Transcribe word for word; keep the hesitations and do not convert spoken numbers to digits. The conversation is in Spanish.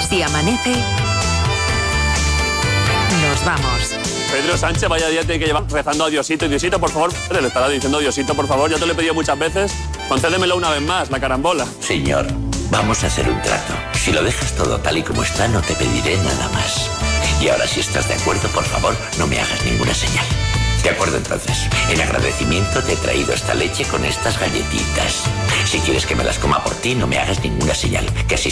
Si amanece, nos vamos. Pedro Sánchez, vaya día tiene que llevar rezando a Diosito. Y Diosito, por favor, le estará diciendo Diosito, por favor, ya te lo he pedido muchas veces. Concédemelo una vez más, la carambola. Señor, vamos a hacer un trato. Si lo dejas todo tal y como está, no te pediré nada más. Y ahora, si estás de acuerdo, por favor, no me hagas ninguna señal. De acuerdo, entonces. En agradecimiento te he traído esta leche con estas galletitas. Si quieres que me las coma por ti, no me hagas ninguna señal. Que así